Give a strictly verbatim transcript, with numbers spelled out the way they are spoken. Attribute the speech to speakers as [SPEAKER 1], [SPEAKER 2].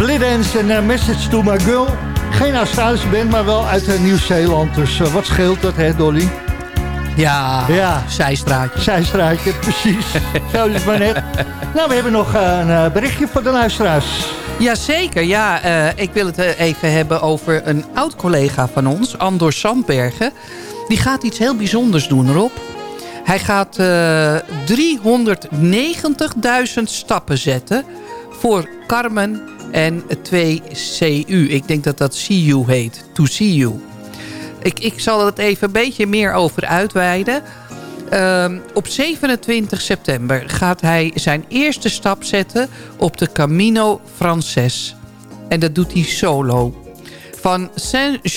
[SPEAKER 1] Bliddens en uh, Message to My Girl. Geen Australische band, maar wel uit uh, Nieuw-Zeeland. Dus uh, wat scheelt dat, hè, Dolly?
[SPEAKER 2] Ja, ja. zijstraatje.
[SPEAKER 1] Zijstraatje, precies. Zo is het maar net. Nou, we hebben nog uh, een uh, berichtje voor de luisteraars.
[SPEAKER 2] Jazeker, ja. Uh, ik wil het uh, even hebben over een oud-collega van ons, Andor Sandbergen. Die gaat iets heel bijzonders doen, Rob. Hij gaat uh, driehonderdnegentigduizend stappen zetten voor Carmen en twee C U. Ik denk dat dat C U heet, To See You. Ik, ik zal het even een beetje meer over uitweiden. Uh, op zevenentwintig september gaat hij zijn eerste stap zetten op de Camino Frances. En dat doet hij solo. Van Saint